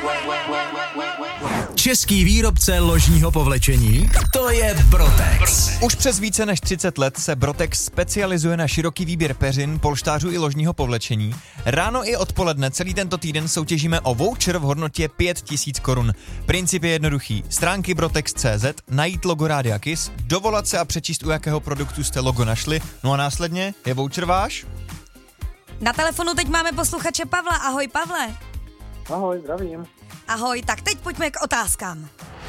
Český výrobce ložního povlečení, to je Brotex. Už přes více než 30 let se Brotex specializuje na široký výběr peřin, polštářů i ložního povlečení. Ráno i odpoledne celý tento týden soutěžíme o voucher v hodnotě 5000 korun. Princip je jednoduchý. Stránky brotex.cz, najít logo Rádia Kiss, dovolat se a přečíst, u jakého produktu jste logo našli, no a následně je voucher váš. Na telefonu teď máme posluchače Pavla. Ahoj, Pavle. Ahoj, zdravím. Ahoj, tak teď pojďme k otázkám.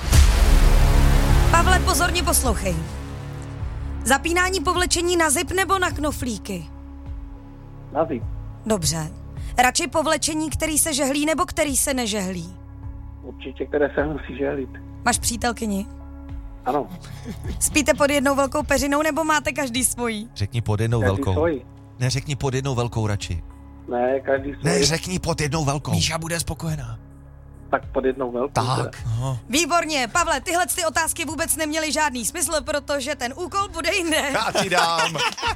Pavle, pozorně poslouchej. Zapínání povlečení na zip nebo na knoflíky? Na zip. Dobře. Radši povlečení, který se žehlí nebo který se nežehlí? Určitě, které se musí žehlit. Máš přítelkyni? Ano. Spíte pod jednou velkou peřinou nebo máte každý svojí? Řekni pod jednou Každý velkou. svoji. Neřekni pod jednou velkou radši. Ne, každý svoji. Ne, řekni pod jednou velkou. Míša bude spokojená. Tak pod jednou velkou. Tak. Aha. Výborně, Pavle, tyhle ty otázky vůbec neměly žádný smysl, protože ten úkol bude jinde. Já ti dám.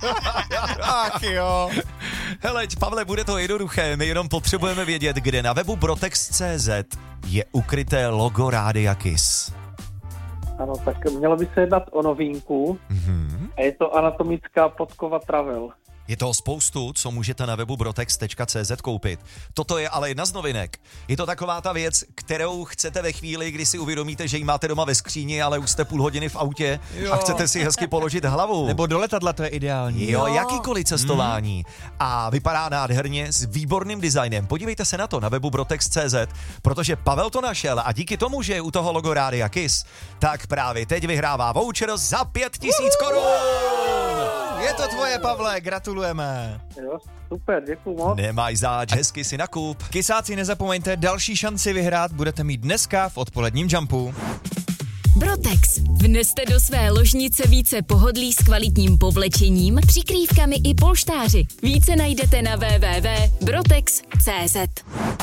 Ach jo. Hele, Pavle, bude to jednoduché, my jenom potřebujeme vědět, kde na webu brotex.cz je ukryté logo Rádia Kiss. Ano, tak mělo by se jednat o novinku. A je to anatomická podkova Travel. Je toho spoustu, co můžete na webu brotex.cz koupit. Toto je ale jedna z novinek. Je to taková ta věc, kterou chcete ve chvíli, kdy si uvědomíte, že ji máte doma ve skříni, ale už jste půl hodiny v autě a chcete si hezky položit hlavu. Nebo do letadla, to je ideální. Jo, jakýkoliv cestování. A vypadá nádherně s výborným designem. Podívejte se na to na webu brotex.cz, protože Pavel to našel a díky tomu, že je u toho logo Rádia Kiss, tak právě teď vyhrává voucher za 5000 korun. Je to tvoje, Pavle, gratulujeme. Jo, super, děkuju moc. Nemáš zač, hezky si nakup. Kysáci, nezapomeňte, další šanci vyhrát budete mít dneska v odpoledním Jumpu. Brotex. Vneste do své ložnice více pohodlí s kvalitním povlečením, přikrývkami i polštáři. Více najdete na www.brotex.cz.